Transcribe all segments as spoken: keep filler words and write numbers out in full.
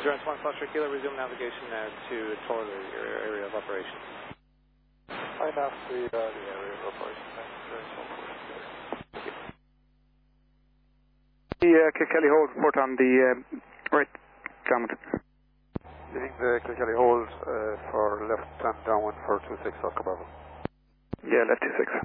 Endurance one Foster Kilo, resume navigation now to Torley, your area of operations. I have the, uh, the area of operations. Endurance one Foster Kilo. Thank you. The uh, Kilkelly hold report on the uh, right downwind. Leading the Kilkelly hold uh, for left and downwind for two six Oscar Bravo. Yeah, left two six.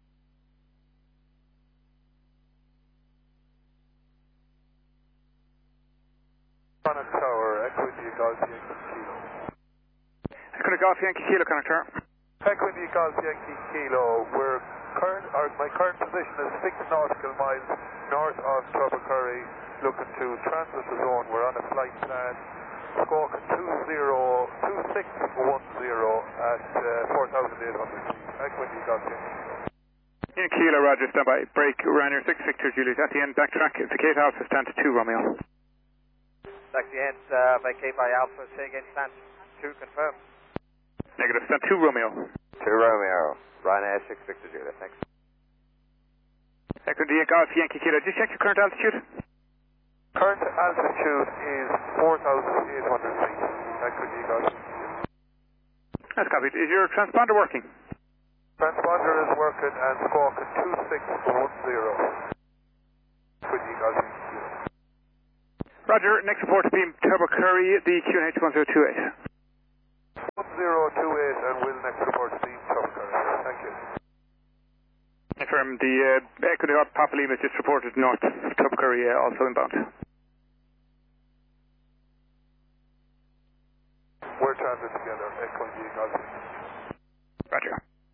Cannon Tower, Equindy Golf Yankee Kilo. Equindy Golf Yankee Kilo, connector. Equindy Golf Yankee Kilo, we're current, or my current position is six nautical miles north of Tubbercurry, looking to transit the zone. We're on a flight plan, squawk two zero two six one zero at uh, four thousand eight hundred feet. Equindy Golf Yankee Kilo. Yankee Kilo, Roger, stand by. Break, Ryanair six Victor Juliet. At the end, backtrack, Vacate Alpha, stand to two, Romeo. Taxi end, uh, vacate by Alpha, say again, stand two, confirm. Negative, stand two, Romeo. two Romeo, Ryanair six Victor Juliet, thanks. Equindy Golf Yankee Kilo, just check your current altitude. Current altitude is four thousand eight hundred feet. Equindy Golf Yankee Kilo. That's copied. Is your transponder working? Transponder is working and squawking two six one zero. Equindy Golf Yankee Kilo. Roger, next report to beam Tubbercurry, the Q N H one zero two eight. one zero two eight and will next report to beam Tubbercurry. Thank you. Confirm the uh, Equindy Papa Lima is just reported north of Tubbercurry, uh, also inbound. We're transit together, Equindy Golf Yankee. Roger.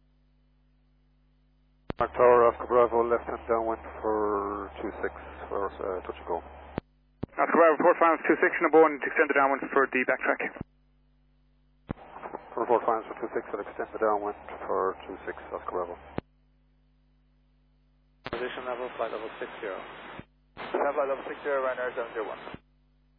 Mark Tower, Oscar Bravo, left hand downwind for two six for uh, touch and go. Oscar Bravo, report finals two six, number one, extend the downwind for the backtrack. Report finals for two six, I'll extend the downwind for two six, Oscar Bravo. Position level, flight level six zero. Flight level six zero, Ryanair seven zero one.